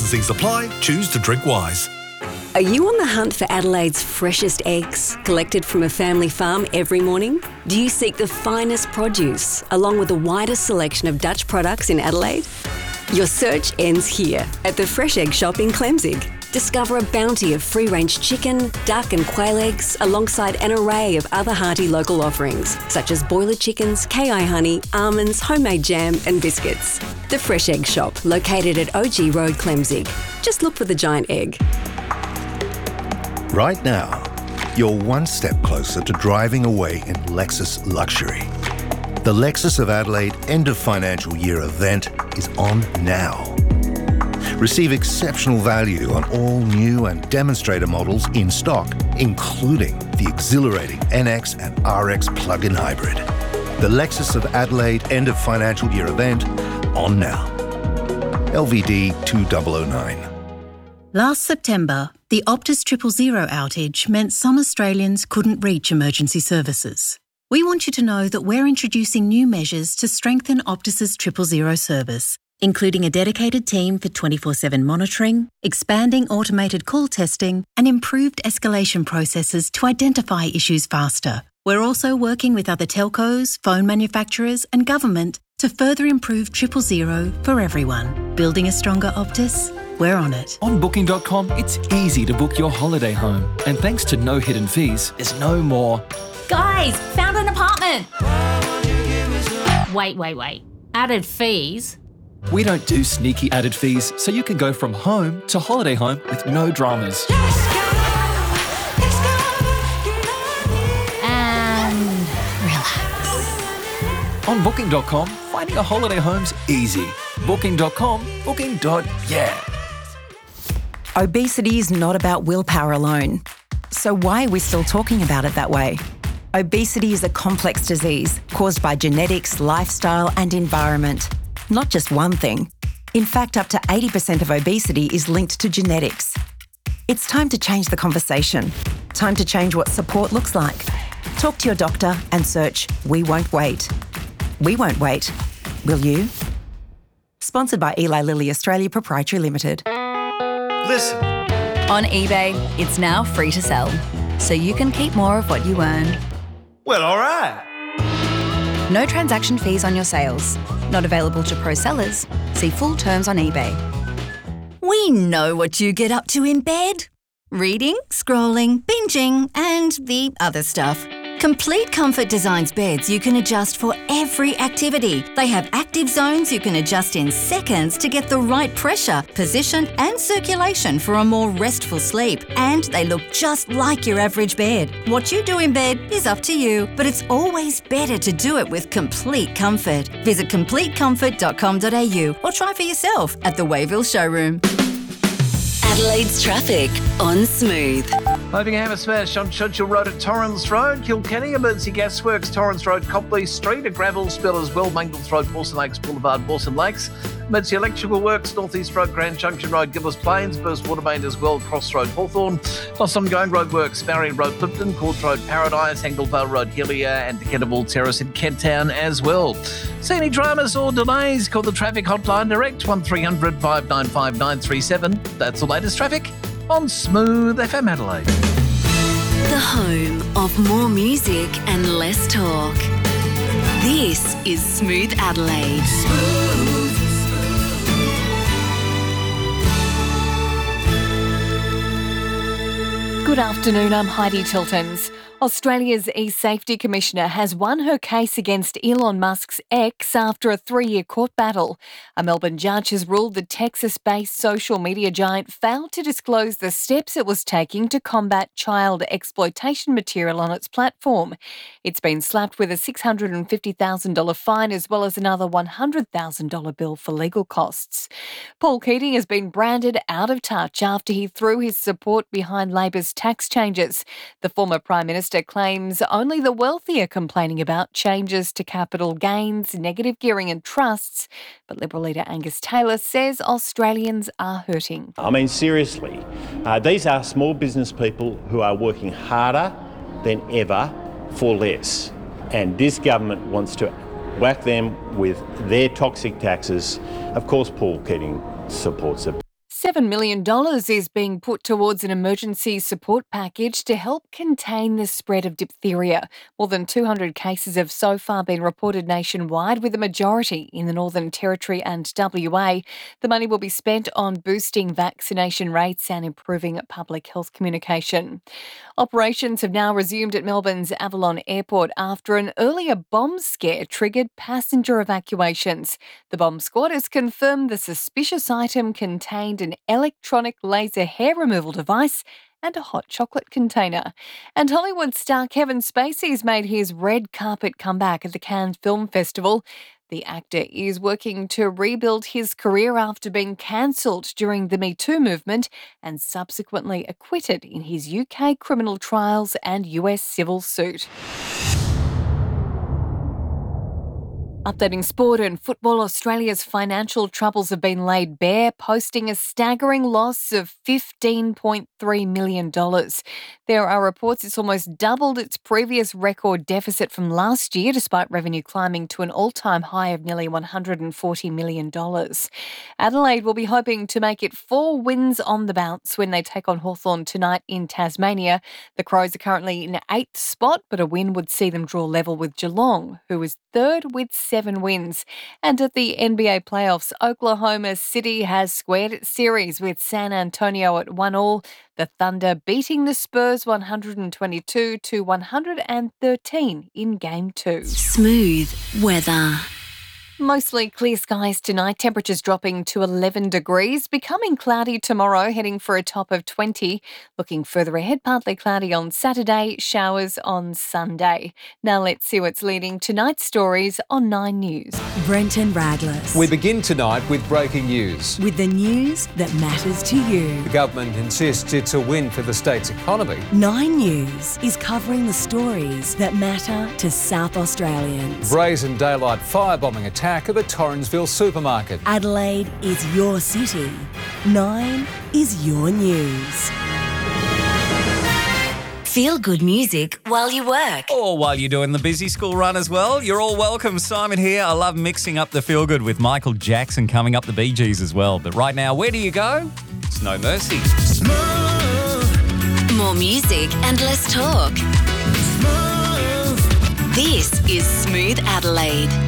T&Cs apply. Choose to drink wise. Are you on the hunt for Adelaide's freshest eggs, collected from a family farm every morning? Do you seek the finest produce, along with the widest selection of Dutch products in Adelaide? Your search ends here, at the Fresh Egg Shop in Clemzig. Discover a bounty of free-range chicken, duck and quail eggs, alongside an array of other hearty local offerings, such as boiler chickens, KI honey, almonds, homemade jam and biscuits. The Fresh Egg Shop, located at OG Road, Clemzig. Just look for the giant egg. Right now, you're one step closer to driving away in Lexus luxury. The Lexus of Adelaide end of financial year event is on now. Receive exceptional value on all new and demonstrator models in stock, including the exhilarating NX and RX plug-in hybrid. The Lexus of Adelaide end of financial year event on now. LVD 2009. Last September, the Optus 000 outage meant some Australians couldn't reach emergency services. We want you to know that we're introducing new measures to strengthen Optus's 000 service, including a dedicated team for 24/7 monitoring, expanding automated call testing, and improved escalation processes to identify issues faster. We're also working with other telcos, phone manufacturers, and government to further improve 000 for everyone. Building a stronger Optus? We're on it. On Booking.com, it's easy to book your holiday home. And thanks to no hidden fees, there's no more... Guys, found an apartment! Wait. Added fees? We don't do sneaky added fees, so you can go from home to holiday home with no dramas. And relax. On Booking.com, finding a holiday home's easy. Booking.com, booking.yeah. Obesity is not about willpower alone. So why are we still talking about it that way? Obesity is a complex disease caused by genetics, lifestyle, and environment. Not just one thing. In fact, up to 80% of obesity is linked to genetics. It's time to change the conversation. Time to change what support looks like. Talk to your doctor and search We Won't Wait. We won't wait. Will you? Sponsored by Eli Lilly Australia Proprietary Limited. Listen. On eBay, it's now free to sell, so you can keep more of what you earn. Well, all right. No transaction fees on your sales. Not available to pro sellers. See full terms on eBay. We know what you get up to in bed. Reading, scrolling, binging, and the other stuff. Complete Comfort designs beds you can adjust for every activity. They have active zones you can adjust in seconds to get the right pressure, position, and circulation for a more restful sleep. And they look just like your average bed. What you do in bed is up to you, but it's always better to do it with Complete Comfort. Visit CompleteComfort.com.au or try for yourself at the Wayville showroom. Adelaide's traffic on Smooth. Moving Hammersmith on Churchill Road at Torrens Road, Kilkenny, emergency gas works, Torrens Road, Copley Street, a gravel spill as well, Mangles Road, Mawson Lakes Boulevard, Mawson Lakes. Emergency electrical works, North East Road, Grand Junction Road, Gillis Plains, burst water main as well, Cross Road, Hawthorn. Plus ongoing road works, Marion Road, Clifton, Court Road, Paradise, Anglevale Road, Hillier, and Decatable Terrace in Kent Town as well. See any dramas or delays? Call the traffic hotline direct, 1300 595 937. That's the latest traffic on Smooth FM Adelaide. The home of more music and less talk. This is Smooth Adelaide. Good afternoon, I'm Heidi Tiltons. Australia's e-safety commissioner has won her case against Elon Musk's X after a 3-year court battle. A Melbourne judge has ruled the Texas-based social media giant failed to disclose the steps it was taking to combat child exploitation material on its platform. It's been slapped with a $650,000 fine as well as another $100,000 bill for legal costs. Paul Keating has been branded out of touch after he threw his support behind Labor's tax changes. The former Prime Minister claims only the wealthy are complaining about changes to capital gains, negative gearing and trusts, but Liberal leader Angus Taylor says Australians are hurting. I mean, seriously, these are small business people who are working harder than ever for less, and this government wants to whack them with their toxic taxes. Of course, Paul Keating supports it. $7 million is being put towards an emergency support package to help contain the spread of diphtheria. More than 200 cases have so far been reported nationwide, with a majority in the Northern Territory and WA. The money will be spent on boosting vaccination rates and improving public health communication. Operations have now resumed at Melbourne's Avalon Airport after an earlier bomb scare triggered passenger evacuations. The bomb squad has confirmed the suspicious item contained an electronic laser hair removal device and a hot chocolate container. And Hollywood star Kevin Spacey has made his red carpet comeback at the Cannes Film Festival. The actor is working to rebuild his career after being cancelled during the Me Too movement and subsequently acquitted in his UK criminal trials and US civil suit. Updating sport and football, Australia's financial troubles have been laid bare, posting a staggering loss of $15.3 million. There are reports it's almost doubled its previous record deficit from last year, despite revenue climbing to an all-time high of nearly $140 million. Adelaide will be hoping to make it 4 wins on the bounce when they take on Hawthorn tonight in Tasmania. The Crows are currently in 8th spot, but a win would see them draw level with Geelong, who is 3rd with 7 wins. And at the NBA playoffs, Oklahoma City has squared its series with San Antonio at 1-1. The Thunder beating the Spurs 122-113 in Game 2. Smooth weather. Mostly clear skies tonight, temperatures dropping to 11 degrees, becoming cloudy tomorrow, heading for a top of 20. Looking further ahead, partly cloudy on Saturday, showers on Sunday. Now let's see what's leading tonight's stories on 9 News. Brenton Radless. We begin tonight with breaking news. With the news that matters to you. The government insists it's a win for the state's economy. 9 News is covering the stories that matter to South Australians. Brazen daylight firebombing attack of a Torrensville supermarket. Adelaide is your city. 9 is your news. Feel good music while you work. Or while you're doing the busy school run as well. You're all welcome. Simon here. I love mixing up the feel good with Michael Jackson coming up the Bee Gees as well. But right now, where do you go? It's No Mercy. Smooth. More music and less talk. Smooth. This is Smooth Adelaide.